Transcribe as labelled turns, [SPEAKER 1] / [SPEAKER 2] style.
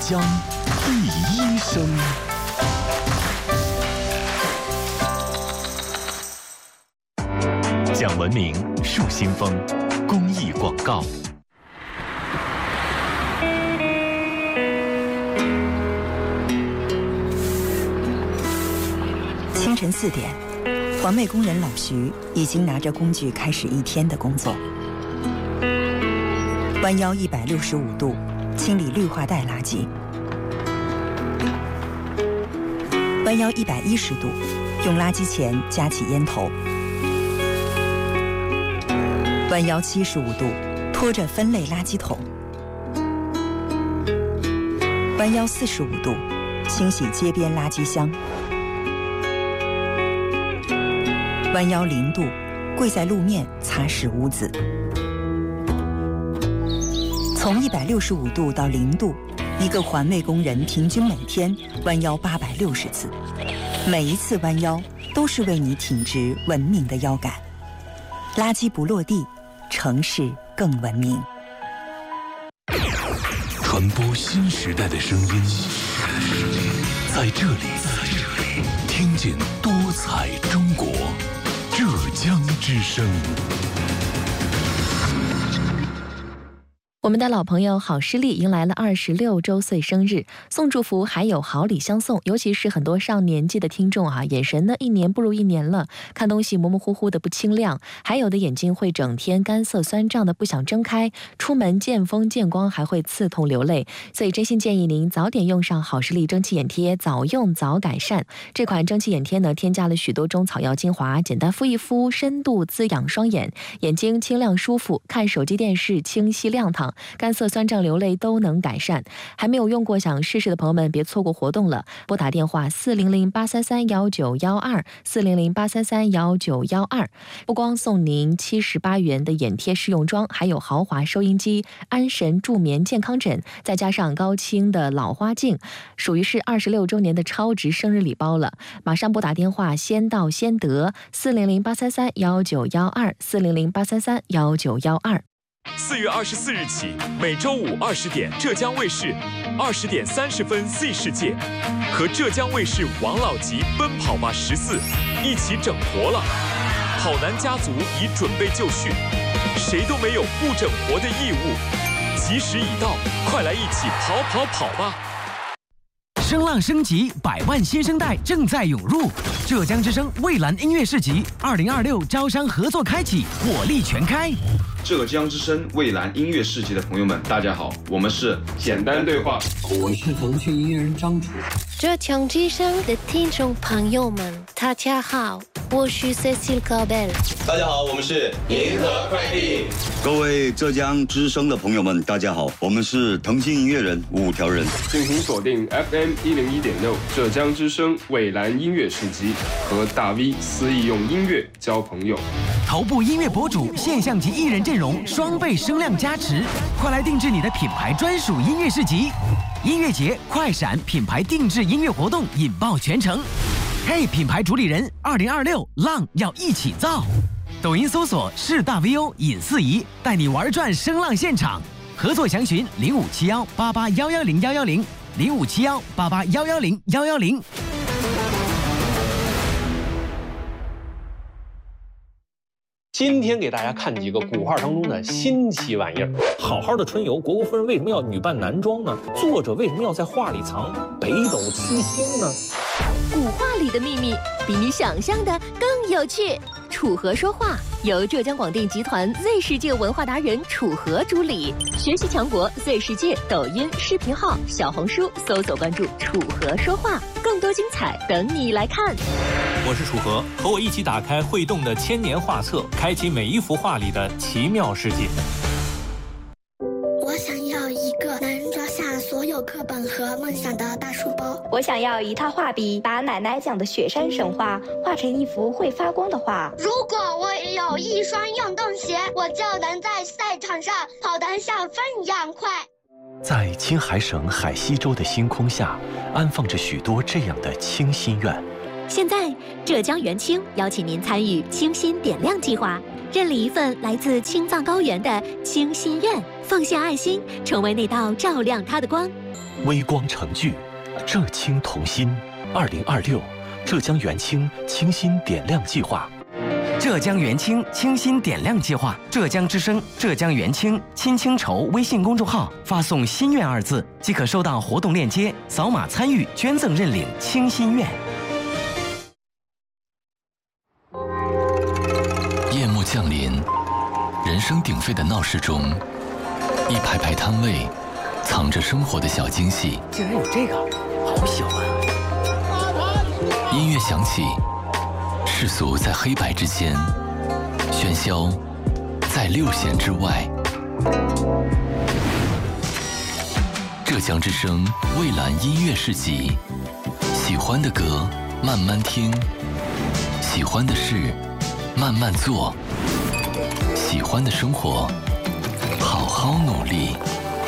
[SPEAKER 1] 江第一声。讲文明树新风，公益广告。
[SPEAKER 2] 清晨4点，环卫工人老徐已经拿着工具开始一天的工作。弯腰165度清理绿化带垃圾，弯腰110度用垃圾钳夹起烟头，弯腰75度拖着分类垃圾桶，弯腰45度清洗街边垃圾箱，弯腰0度跪在路面擦拭污渍。从165度到0度，一个环卫工人平均每天弯腰860次，每一次弯腰都是为你挺直文明的腰杆。垃圾不落地，城市更文明。
[SPEAKER 1] 传播新时代的声音，在这里听见多彩中国，浙江之声。
[SPEAKER 3] 我们的老朋友好视力迎来了26周岁生日，送祝福还有好礼相送，尤其是很多上年纪的听众啊，眼神呢一年不如一年了，看东西模模糊糊的不清亮，还有的眼睛会整天干涩酸胀的不想睁开，出门见风见光还会刺痛流泪，所以真心建议您早点用上好视力蒸汽眼贴，早用早改善。这款蒸汽眼贴呢，添加了许多中草药精华，简单敷一敷，深度滋养双眼，眼睛清亮舒服，看手机电视清晰亮堂，干涩酸胀流泪都能改善。还没有用过想试试的朋友们别错过活动了，拨打电话400-833-1912，400-833-1912，不光送您78元的眼贴试用装，还有豪华收音机、安神助眠健康枕，再加上高清的老花镜，属于是26周年的超值生日礼包了。马上拨打电话，先到先得，400-833-1912，400-833-1912。
[SPEAKER 4] 4月24日起，每周五20点，浙江卫视20点30分 C 世界和浙江卫视王老吉奔跑吧14一起整活了。跑男家族已准备就绪，谁都没有不整活的义务。吉时已到，快来一起跑吧！
[SPEAKER 5] 声浪升级，100万新生代正在涌入。浙江之声蔚蓝音乐市集2026招商合作开启，火力全开。
[SPEAKER 6] 浙江之声蔚蓝音乐市集的朋友们，大家好，我们是简单对话，
[SPEAKER 7] 我是腾讯音乐人张楚。
[SPEAKER 8] 浙江之声的听众朋友们，大家好，我是 Cecil Cabel。
[SPEAKER 9] 大家好，我们是银河快递。
[SPEAKER 10] 各位浙江之声的朋友们，大家好，我们是腾讯音乐人5条人。
[SPEAKER 11] 敬请锁定 FM 101.6浙江之声蔚蓝音乐市集，和大 V 肆意用音乐交朋友。
[SPEAKER 5] 头部音乐博主、现象级艺人阵容，双倍声量加持，快来定制你的品牌专属音乐市集。音乐节快闪品牌定制音乐活动引爆全城。嘿，品牌主理人，2026浪要一起造。抖音搜索是大 VO 尹四仪，带你玩转声浪现场。合作详询0571881101057188110110。
[SPEAKER 12] 今天给大家看几个古画当中的新奇玩意儿。好好的春游，虢国夫人为什么要女扮男装呢？作者为什么要在画里藏北斗七星呢？
[SPEAKER 13] 古画里的秘密比你想象的更有趣。楚河说话由浙江广电集团 Z 世界文化达人楚河主理，学习强国 Z 世界抖音、视频号、小红书搜索关注楚河说话，更多精彩等你来看。
[SPEAKER 14] 我是楚河，和我一起打开会动的千年画册，开启每一幅画里的奇妙世界。
[SPEAKER 15] 我想要一个能装下所有课本和梦想的大书包。
[SPEAKER 16] 我想要一套画笔，把奶奶讲的雪山神话画成一幅会发光的画。
[SPEAKER 15] 如果我也有一双运动鞋，我就能在赛场上跑得像风一样快。
[SPEAKER 1] 在青海省海西州的星空下，安放着许多这样的清心愿。
[SPEAKER 13] 现在，浙江元清邀请您参与清心点亮计划，认领一份来自青藏高原的清心愿，奉献爱心，成为那道照亮它的光。
[SPEAKER 1] 微光成炬，浙青同心。2026浙江元清清新点亮计划。
[SPEAKER 5] 浙江元清清新点亮计划，浙江之声、浙江元清亲清筹微信公众号发送“心愿”2字，即可收到活动链接，扫码参与捐赠认领清心愿。
[SPEAKER 1] 夜幕降临，人声鼎沸的闹市中，一排排摊位藏着生活的小惊喜。
[SPEAKER 5] 竟然有这个，好小啊！
[SPEAKER 1] 音乐响起，世俗在黑白之间，喧嚣在6弦之外。浙江之声蔚蓝音乐市集，喜欢的歌慢慢听，喜欢的事慢慢做，喜欢的生活好好努力。